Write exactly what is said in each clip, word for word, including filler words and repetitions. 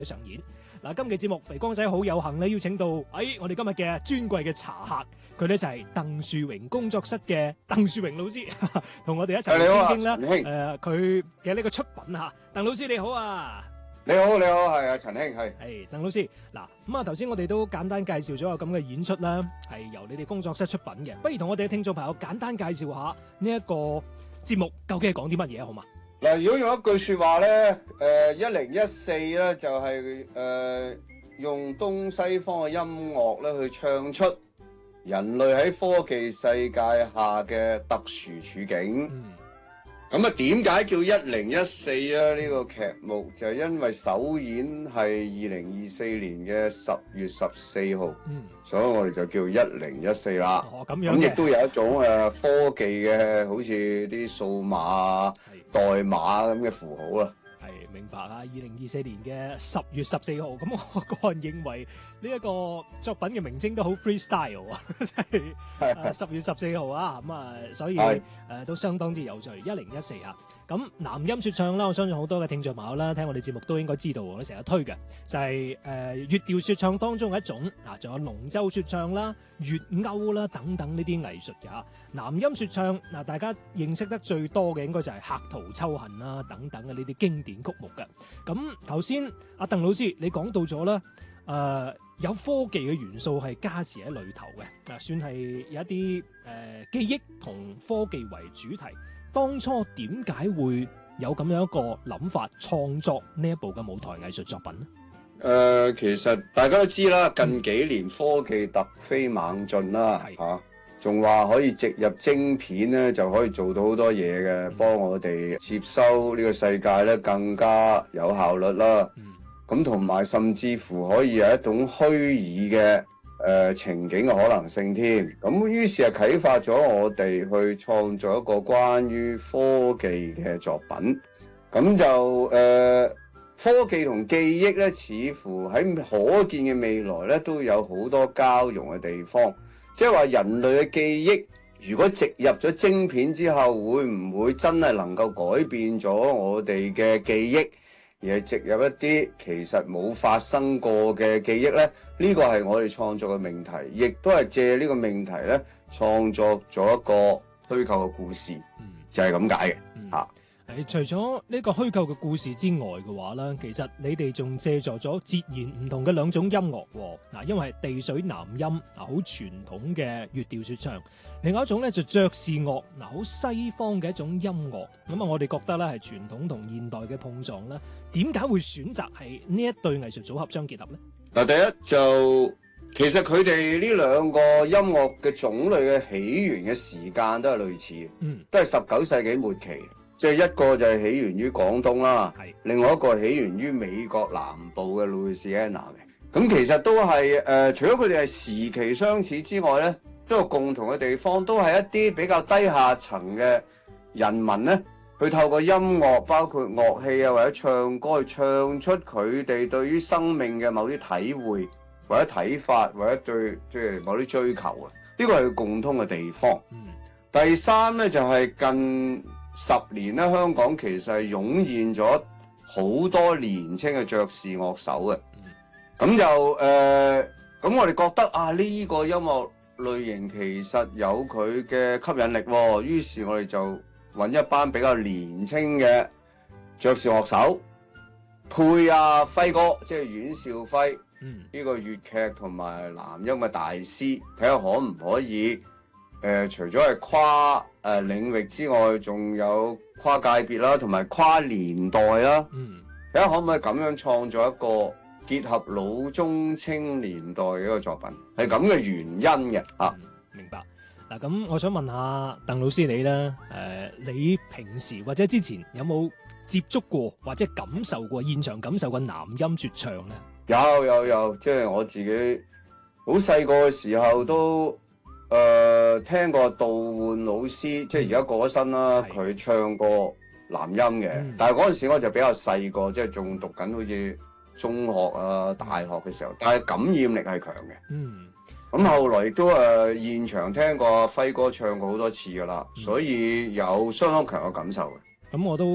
上演嗱，今期節目肥光仔好有幸咧，邀請到誒、哎、我哋今日嘅尊貴嘅茶客，佢咧就係鄧樹榮工作室嘅鄧樹榮老師，同我哋一齊嚟傾傾啦。誒，佢嘅呢個出品嚇，鄧老師你好啊！ 你好，你好，係啊，陳兄係。 係鄧老師嗱，咁啊頭先我哋都簡單介紹咗個咁嘅演出啦，係由你哋工作室出品嘅，不如同我哋嘅聽眾朋友簡單介紹下呢一個節目究竟係講啲乜嘢好嘛？ 嗱，如果用一句說話咧，誒一零一四咧就係、是、誒、呃、用東西方嘅音樂咧去唱出人類喺科技世界下嘅特殊處境。 嗯。 咁啊，點解叫一零一四啊？呢、這個劇目就係因為首演係二零二四年嘅十月十四號， 嗯， 所以我哋就叫一零一四啦。 哦，咁樣嘅。 咁亦都有一種誒科技嘅，好似啲數碼啊、代碼咁嘅符號啦。 係明白啊！二零二四年嘅十月十四號，咁我個人認為呢一個作品嘅名稱都好 freestyle 啊，即係十月十四號啊，咁啊，所以誒、呃、都相當之有趣。一零一四啊，咁南音説唱啦，我相信好多嘅聽眾朋友啦，聽我哋節目都應該知道，我哋成日推嘅就係誒粵調説唱當中嘅一種啊，仲有龍舟説唱啦、粵謳啦等等呢啲藝術嘅嚇。南音説唱嗱，大家認識得最多嘅應該就係客途秋恨啦等等嘅呢啲經典曲目嘅。咁頭先阿鄧老師你講到咗啦，誒、呃、有科技嘅元素係加持喺裏頭嘅，啊算係有一啲誒、呃、記憶同科技為主題。當初點解會有咁樣一個諗法創作呢一部嘅舞台藝術作品呢？ 誒、呃，其實大家都知啦，近幾年科技突飛猛進啦，嚇仲話可以植入晶片咧，就可以做到好多嘢嘅，幫我哋接收呢個世界咧更加有效率啦。咁同埋甚至乎可以有一種虛擬嘅誒、呃、情景嘅可能性添。咁於是係啟發咗我哋去創作一個關於科技嘅作品。咁就誒、呃、科技同記憶咧，似乎喺可見嘅未來咧都有好多交融嘅地方。即係話人類嘅記憶，如果植入咗晶片之後，會唔會真係能夠改變咗我哋嘅記憶，而係植入一啲其實冇發生過嘅記憶呢？呢個係我哋創作嘅命題，亦都係借呢個命題咧創作咗一個虛構嘅故事，嗯、就係咁解嘅嚇。嗯啊除咗呢個虛構嘅故事之外嘅話咧，其實你哋仲借助咗截然唔同嘅兩種音樂喎。嗱，因為地水南音啊，好傳統嘅粵調説唱；另外一種咧就爵士樂，嗱，好西方嘅一種音樂。咁啊，我哋覺得咧係傳統同現代嘅碰撞咧。點解會選擇係呢一對藝術組合相結合咧？嗱， 第一就其實佢哋呢兩個音樂嘅種類嘅起源嘅時間都係類似嘅，嗯，都係十九世紀末期。即係一個就係起源於廣東啦，另外一個係起源於美國南部嘅路易斯安那嘅。咁其實都係誒、呃，除咗佢哋係時期相似之外咧，都有共同嘅地方，都係一啲比較低下層嘅人民咧，去透過音樂，包括樂器啊或者唱歌，去唱出佢哋對於生命嘅某啲體會或者睇法，或者對即係某啲追求啊。呢個係共通嘅地方。嗯、第三咧就係、是、近十年咧，香港其實係湧現咗好多年青嘅爵士樂手嘅，咁、嗯、就誒，咁、呃、我哋覺得啊，呢、這個音樂類型其實有佢嘅吸引力喎、哦，於是我哋就揾一班比較年青嘅爵士樂手，配啊輝哥，即係阮兆輝，呢、嗯、個粵劇同埋南音嘅大師，睇下可唔可以誒、呃，除咗係跨誒、呃、領域之外，仲有跨界別啦，同埋跨年代啦。嗯，睇下可唔可以咁樣創作一個結合老中青年代嘅一個作品，係咁嘅原因嘅啊、嗯。 明白。嗱，咁我想問下鄧老師你咧，誒、呃，你平時或者之前有冇接觸過或者感受過現場感受過南音説唱咧？ 有有有，即係我自己好細個嘅時候都。誒、呃、聽過杜煥老師，即係而家過咗身啦。佢唱過南音嘅，嗯、但係嗰陣時我就比較細個，即係仲讀緊好似中學啊、大學嘅時候。但係感染力係強嘅。嗯，咁後來亦都誒、呃、現場聽過輝哥唱過好多次㗎啦，嗯、所以有相當強嘅感受嘅。 咁我都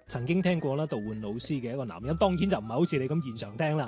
曾經聽過啦，杜煥老師嘅一個男音，當然就唔係好似你咁現場聽啦